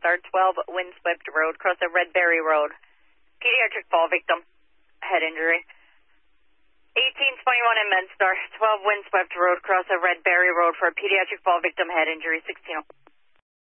MedStar, 12 Windswept Road, cross of Redberry Road. Pediatric fall victim, head injury. 1821 in MedStar, 12 Windswept Road, cross of Redberry Road for a pediatric fall victim, head injury, 16.